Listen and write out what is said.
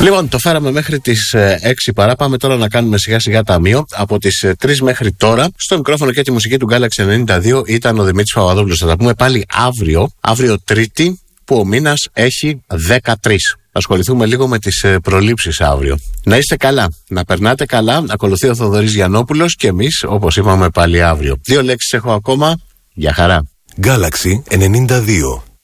Λοιπόν, το φέραμε μέχρι τις 6 παρά. Πάμε τώρα να κάνουμε σιγά σιγά ταμείο. Από τις 3 μέχρι τώρα, στο μικρόφωνο και τη μουσική του Galaxy 92 ήταν ο Δημήτρης Παπαδόπουλος. Θα τα πούμε πάλι αύριο Τρίτη, που ο μήνας έχει 13. Ασχοληθούμε λίγο με τις προλήψεις αύριο. Να είστε καλά, να περνάτε καλά. Ακολουθεί ο Θοδωρής Γιαννόπουλος και εμείς, όπως είπαμε, πάλι αύριο. 2 λέξεις έχω ακόμα. Γεια χαρά. Galaxy 92.